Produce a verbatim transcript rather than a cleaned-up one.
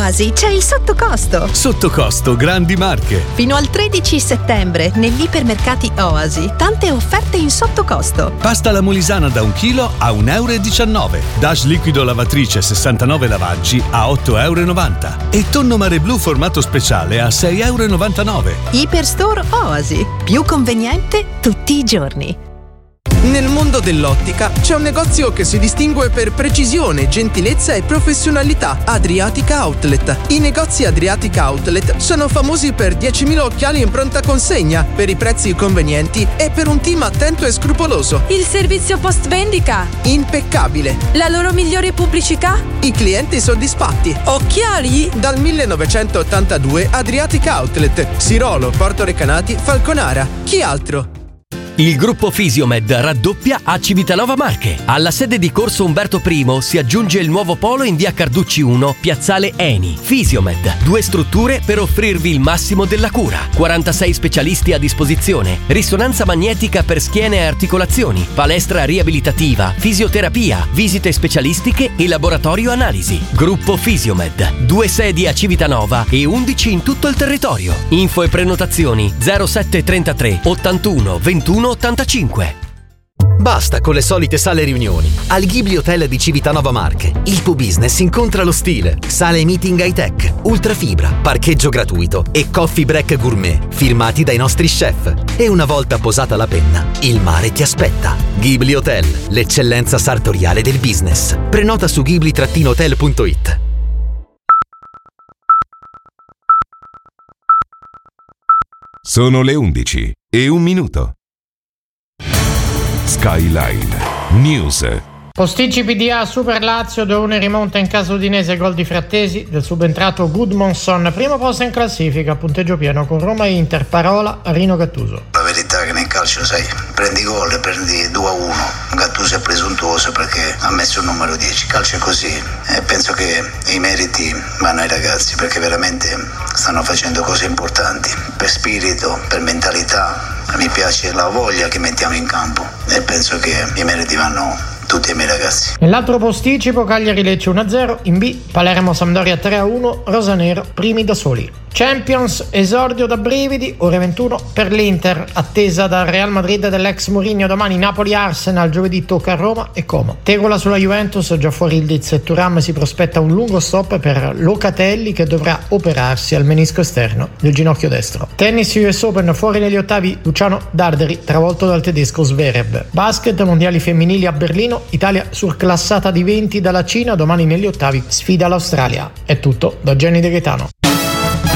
Oasi c'è il sottocosto. Sottocosto grandi marche. Fino al tredici settembre negli ipermercati Oasi tante offerte in sottocosto. Pasta alla molisana da un chilo a un euro e diciannove. Dash liquido lavatrice sessantanove lavaggi a otto euro e novanta. E tonno mare blu formato speciale a sei euro e novantanove. Iperstore Oasi. Più conveniente tutti i giorni. Nel mondo dell'ottica c'è un negozio che si distingue per precisione, gentilezza e professionalità: Adriatica Outlet. I negozi Adriatica Outlet sono famosi per diecimila occhiali in pronta consegna, per i prezzi convenienti e per un team attento e scrupoloso. Il servizio post vendita impeccabile. La loro migliore pubblicità? I clienti soddisfatti. Occhiali? Dal millenovecentottantadue Adriatica Outlet, Sirolo, Porto Recanati, Falconara. Chi altro? Il gruppo Fisiomed raddoppia a Civitanova Marche. Alla sede di Corso Umberto I si aggiunge il nuovo polo in via Carducci uno, piazzale Eni. Fisiomed, due strutture per offrirvi il massimo della cura. quarantasei specialisti a disposizione. Risonanza magnetica per schiene e articolazioni, palestra riabilitativa, fisioterapia, visite specialistiche e laboratorio analisi. Gruppo Fisiomed, due sedi a Civitanova e undici in tutto il territorio. Info e prenotazioni zero sette trentatré ottantuno ventuno ottantacinque. Basta con le solite sale riunioni. Al Ghibli Hotel di Civitanova Marche, il tuo business incontra lo stile. Sale meeting high tech, ultrafibra, parcheggio gratuito e coffee break gourmet firmati dai nostri chef. E una volta posata la penna, il mare ti aspetta. Ghibli Hotel, l'eccellenza sartoriale del business. Prenota su ghibli hotel punto it. Sono le undici e un minuto. Skyline News. Posticipi P D A Super Lazio due a uno rimonta in casa udinese, gol di Frattesi del subentrato Gudmundsson, primo posto in classifica, punteggio pieno con Roma e Inter. Parola a Rino Gattuso. La verità è che nel calcio, sai, prendi gol e prendi due a uno, Gattuso è presuntuoso perché ha messo il numero dieci, il calcio è così e penso che i meriti vanno ai ragazzi perché veramente stanno facendo cose importanti, per spirito, per mentalità. Mi piace la voglia che mettiamo in campo e penso che i meriti vanno tutti ai miei ragazzi. Nell'altro posticipo Cagliari Lecce uno a zero, in B Palermo Sampdoria tre a uno, rosanero primi da soli. Champions, esordio da brividi, ore ventuno per l'Inter, attesa dal Real Madrid dell'ex Mourinho. Domani Napoli-Arsenal, giovedì tocca a Roma e Como. Tegola sulla Juventus, già fuori il Diz e Thuram, si prospetta un lungo stop per Locatelli che dovrà operarsi al menisco esterno del ginocchio destro. Tennis U S Open, fuori negli ottavi Luciano Darderi, travolto dal tedesco Zverev. Basket, mondiali femminili a Berlino, Italia surclassata di venti dalla Cina, domani negli ottavi sfida l'Australia. È tutto da Jenny De Gaetano.